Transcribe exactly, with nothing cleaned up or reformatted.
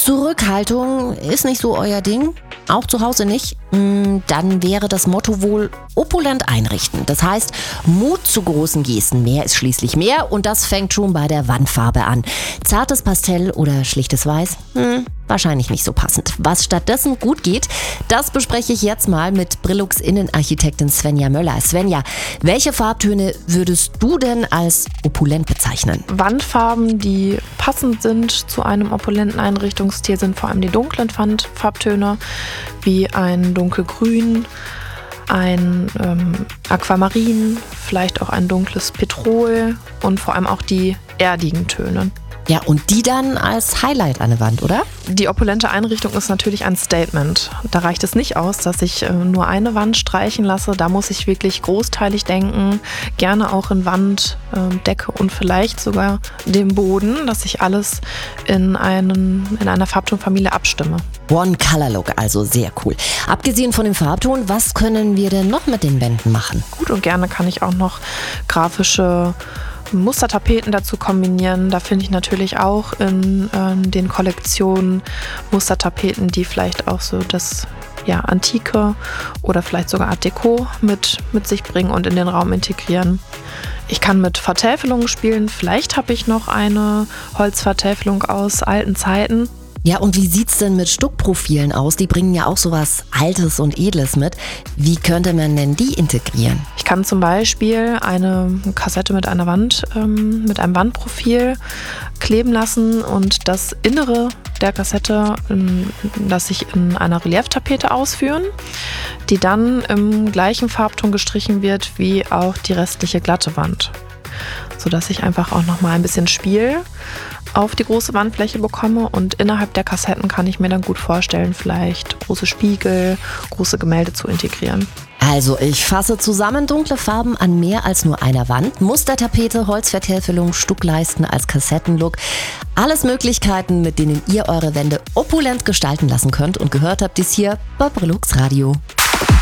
Zurückhaltung ist nicht so euer Ding, auch zu Hause nicht, dann wäre das Motto wohl opulent einrichten. Das heißt, Mut zu großen Gesten. Mehr ist schließlich mehr und das fängt schon bei der Wandfarbe an. Zartes Pastell oder schlichtes Weiß? Hm, wahrscheinlich nicht so passend. Was stattdessen gut geht, das bespreche ich jetzt mal mit Brillux Innenarchitektin Svenja Möller. Svenja, welche Farbtöne würdest du denn als opulent bezeichnen? Wandfarben, die passend sind zu einem opulenten Einrichtungsstil, sind vor allem die dunklen Farbtöne, wie ein dunkelgrün, ein ähm, Aquamarin, vielleicht auch ein dunkles Petrol und vor allem auch die erdigen Töne. Ja, und die dann als Highlight an der Wand, oder? Die opulente Einrichtung ist natürlich ein Statement. Da reicht es nicht aus, dass ich äh, nur eine Wand streichen lasse. Da muss ich wirklich großteilig denken, gerne auch in Wand, äh, Decke und vielleicht sogar dem Boden, dass ich alles in, einen, in einer Farbtonfamilie abstimme. One-Color-Look, also sehr cool. Abgesehen von dem Farbton, was können wir denn noch mit den Wänden machen? Gut und gerne kann ich auch noch grafische Mustertapeten dazu kombinieren. Da finde ich natürlich auch in äh, den Kollektionen Mustertapeten, die vielleicht auch so das ja, Antike oder vielleicht sogar Art Deco mit, mit sich bringen und in den Raum integrieren. Ich kann mit Vertäfelungen spielen. Vielleicht habe ich noch eine Holzvertäfelung aus alten Zeiten. Ja, und wie sieht's denn mit Stuckprofilen aus? Die bringen ja auch sowas Altes und Edles mit. Wie könnte man denn die integrieren? Ich kann zum Beispiel eine Kassette mit einer Wand, ähm, mit einem Wandprofil kleben lassen und das Innere der Kassette ähm, lasse ich in einer Relieftapete ausführen, die dann im gleichen Farbton gestrichen wird wie auch die restliche glatte Wand, sodass ich einfach auch nochmal ein bisschen Spiel auf die große Wandfläche bekomme und innerhalb der Kassetten kann ich mir dann gut vorstellen, vielleicht große Spiegel, große Gemälde zu integrieren. Also ich fasse zusammen: dunkle Farben an mehr als nur einer Wand, Mustertapete, Holzvertäfelung, Stuckleisten als Kassettenlook. Alles Möglichkeiten, mit denen ihr eure Wände opulent gestalten lassen könnt, und gehört habt ihr es hier bei Brillux Radio.